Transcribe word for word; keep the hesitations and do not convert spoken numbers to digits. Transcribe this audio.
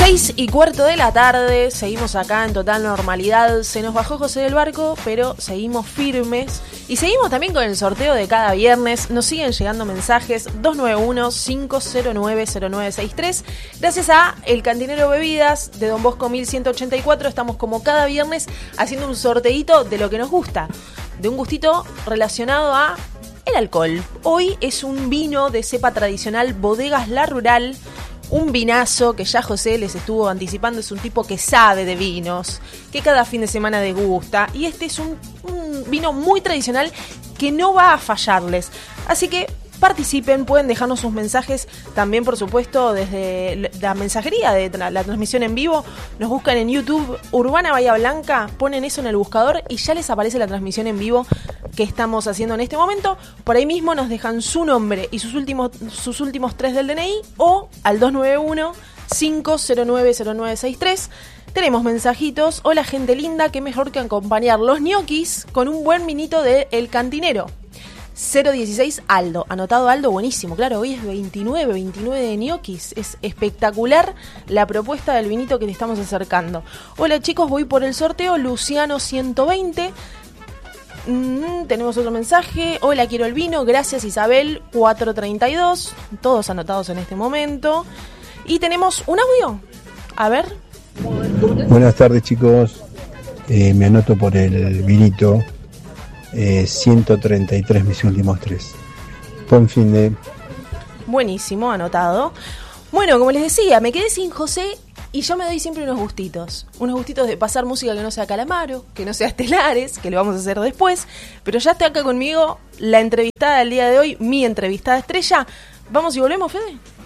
Seis y cuarto de la tarde, seguimos acá en total normalidad. Se nos bajó José del barco, pero seguimos firmes. Y seguimos también con el sorteo de cada viernes. Nos siguen llegando mensajes dos nueve uno, cinco cero nueve, cero nueve seis tres. Gracias a El Cantinero Bebidas de Don Bosco mil ciento ochenta y cuatro, estamos como cada viernes haciendo un sorteíto de lo que nos gusta. De un gustito relacionado a el alcohol. Hoy es un vino de cepa tradicional Bodegas La Rural. Un vinazo que ya José les estuvo anticipando, es un tipo que sabe de vinos, que cada fin de semana degusta, y este es un, un vino muy tradicional que no va a fallarles. Así que participen, pueden dejarnos sus mensajes también, por supuesto, desde la mensajería de tra- la transmisión en vivo. Nos buscan en YouTube, Urbana Bahía Blanca, ponen eso en el buscador y ya les aparece la transmisión en vivo que estamos haciendo en este momento. Por ahí mismo nos dejan su nombre y sus últimos, sus últimos tres del D N I o al dos nueve uno, cinco cero nueve, cero nueve seis tres. Tenemos mensajitos. Hola gente linda, qué mejor que acompañar los ñoquis con un buen vinito de El Cantinero. cero dieciséis Aldo, anotado Aldo, buenísimo, claro, hoy es veintinueve, veintinueve de ñoquis, es espectacular la propuesta del vinito que te estamos acercando. Hola chicos, voy por el sorteo, Luciano ciento veinte. Mm, tenemos otro mensaje. Hola, quiero el vino. Gracias, Isabel. cuatrocientos treinta y dos. Todos anotados en este momento. Y tenemos un audio. A ver. Buenas tardes, chicos. Eh, me anoto por el vinito. Eh, ciento treinta y tres, mis últimos tres. Buen fin de. Buenísimo, anotado. Bueno, como les decía, me quedé sin José. Y yo me doy siempre unos gustitos, unos gustitos de pasar música que no sea Calamaro, que no sea Estelares, que lo vamos a hacer después. Pero ya está acá conmigo la entrevistada del día de hoy, mi entrevistada estrella. ¿Vamos y volvemos, Fede?